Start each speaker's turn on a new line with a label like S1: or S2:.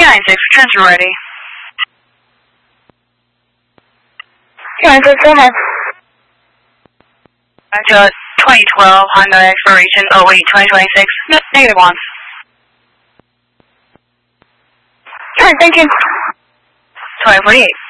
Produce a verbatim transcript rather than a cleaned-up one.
S1: nine six, transfer ready.
S2: nine six, go ahead.
S1: Back to twenty twelve, Honda expiration oh eight twenty twenty-six, no, negative one.
S2: Alright, thank you.
S1: twenty forty-eight.